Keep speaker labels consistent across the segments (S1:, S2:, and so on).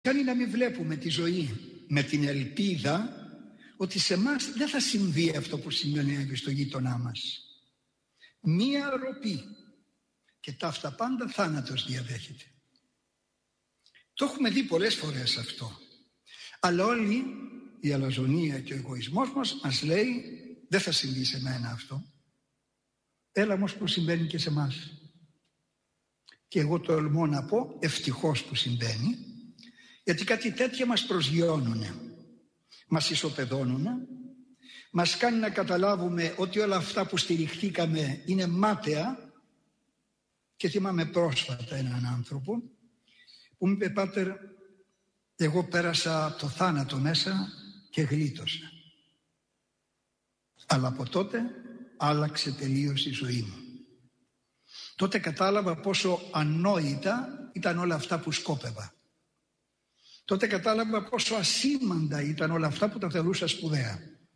S1: κάνει να μην βλέπουμε τη ζωή με την ελπίδα ότι σε εμάς δεν θα συμβεί αυτό που συμβαίνει στο γείτονά μας. Μία ροπή και ταύτα πάντα θάνατος διαδέχεται. Το έχουμε δει πολλές φορές αυτό. Αλλά όλη η αλαζονία και ο εγωισμός μας λέει δεν θα συμβεί σε μένα αυτό. Έλα όμως που συμβαίνει και σε εμάς. Και εγώ τολμώ να πω ευτυχώς που συμβαίνει, γιατί κάτι τέτοια μας προσγειώνουνε, μας ισοπεδώνουνε, μας κάνει να καταλάβουμε ότι όλα αυτά που στηριχθήκαμε είναι μάταια. Και θυμάμαι πρόσφατα έναν άνθρωπο που μου είπε, «Πάτερ, εγώ πέρασα το θάνατο μέσα και γλίτωσα. Αλλά από τότε άλλαξε τελείως η ζωή μου. Τότε κατάλαβα πόσο ανόητα ήταν όλα αυτά που σκόπευα. Τότε κατάλαβα πόσο ασήμαντα ήταν όλα αυτά που τα θεωρούσα σπουδαία.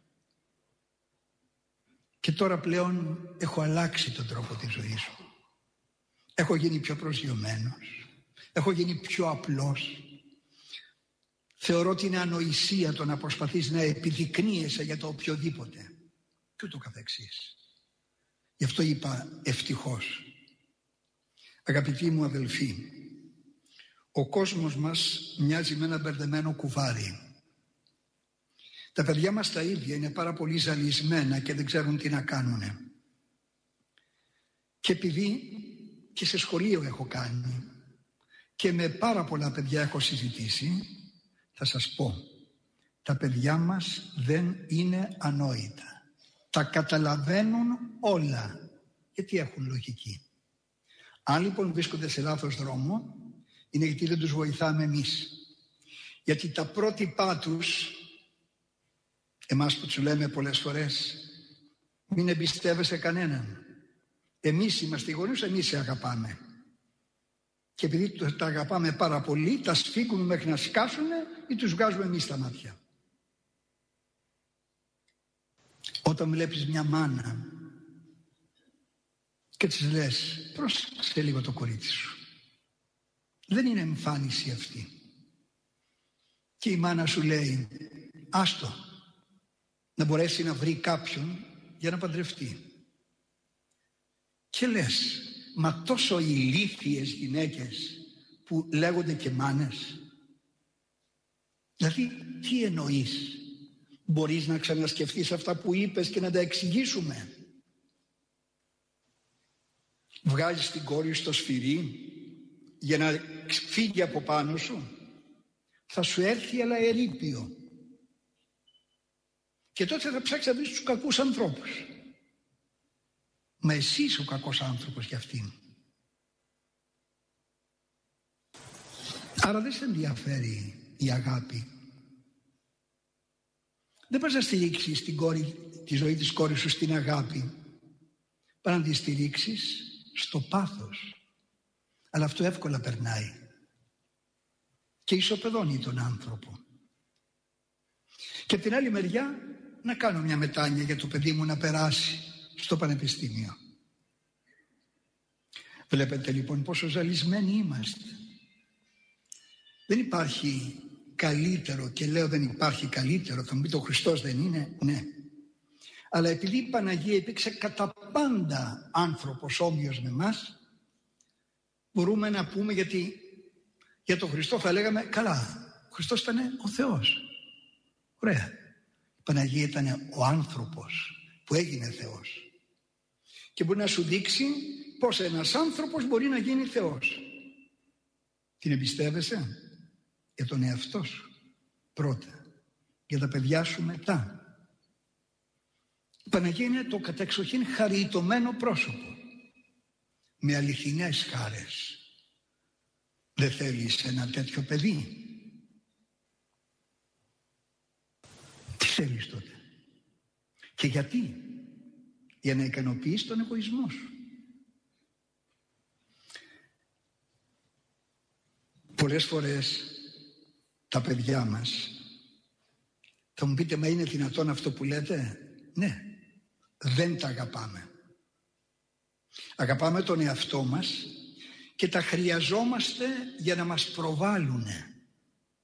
S1: Και τώρα πλέον έχω αλλάξει τον τρόπο της ζωής μου. Έχω γίνει πιο προσγειωμένος. Έχω γίνει πιο απλός. Θεωρώ ότι είναι ανοησία το να προσπαθείς να επιδεικνύεσαι για το οποιοδήποτε. Και ούτω καθεξής. Γι' αυτό είπα ευτυχώς. Αγαπητοί μου αδελφοί, ο κόσμος μας μοιάζει με ένα μπερδεμένο κουβάρι. Τα παιδιά μας τα ίδια είναι πάρα πολύ ζαλισμένα και δεν ξέρουν τι να κάνουνε. Και επειδή και σε σχολείο έχω κάνει και με πάρα πολλά παιδιά έχω συζητήσει, θα σας πω, τα παιδιά μας δεν είναι ανόητα. Τα καταλαβαίνουν όλα, γιατί έχουν λογική. Αν λοιπόν βρίσκονται σε λάθος δρόμο, είναι γιατί δεν τους βοηθάμε εμείς. Γιατί τα πρότυπά τους, εμάς που τους λέμε πολλές φορές, μην εμπιστεύεσαι κανέναν. Εμείς είμαστε οι γονείς, εμείς σε αγαπάμε. Και επειδή τα αγαπάμε πάρα πολύ, τα σφίγγουμε μέχρι να σκάσουν ή τους βγάζουμε εμείς τα μάτια. Όταν βλέπεις μια μάνα και της λες, πρόσεξε λίγο το κορίτσι σου, δεν είναι εμφάνιση αυτή. Και η μάνα σου λέει, άστο, να μπορέσει να βρει κάποιον για να παντρευτεί. Και λες, μα τόσο ηλίθιες γυναίκες που λέγονται και μάνες. Δηλαδή, τι εννοείς? Μπορείς να ξανασκεφτείς αυτά που είπες και να τα εξηγήσουμε? Βγάζεις την κόρη στο σφυρί για να φύγει από πάνω σου. Θα σου έρθει αλλά ερείπιο. Και τότε θα ψάξεις να βρεις τους κακούς ανθρώπους. Μα εσύ είσαι ο κακός άνθρωπος για αυτήν. Άρα δεν σε ενδιαφέρει η αγάπη. Δεν πας να στηρίξεις τη ζωή της κόρης σου στην αγάπη. Πας να τη στηρίξεις στο πάθος. Αλλά αυτό εύκολα περνάει. Και ισοπεδώνει τον άνθρωπο. Και από την άλλη μεριά να κάνω μια μετάνοια για το παιδί μου να περάσει στο πανεπιστήμιο. Βλέπετε λοιπόν πόσο ζαλισμένοι είμαστε. Δεν υπάρχει καλύτερο, και λέω δεν υπάρχει καλύτερο, θα μου πείτε ο Χριστός δεν είναι, ναι. Αλλά επειδή η Παναγία υπήρξε κατά πάντα άνθρωπος όμοιος με εμάς, μπορούμε να πούμε, γιατί για τον Χριστό θα λέγαμε καλά, ο Χριστός ήταν ο Θεός. Ωραία. Η Παναγία ήταν ο άνθρωπος που έγινε Θεός. Και μπορεί να σου δείξει πως ένας άνθρωπος μπορεί να γίνει Θεός. Την εμπιστεύεσαι? Για τον εαυτό σου πρώτα, για τα παιδιά σου μετά. Η Παναγία είναι το κατεξοχήν χαριτωμένο πρόσωπο με αληθινές χάρες. Δεν θέλεις ένα τέτοιο παιδί? Τι θέλεις τότε? Και γιατί? Για να ικανοποιείς τον εγωισμό σου. Πολλές φορές τα παιδιά μας, θα μου πείτε, μα είναι δυνατόν αυτό που λέτε? Ναι, δεν τα αγαπάμε. Αγαπάμε τον εαυτό μας και τα χρειαζόμαστε για να μας προβάλλουνε.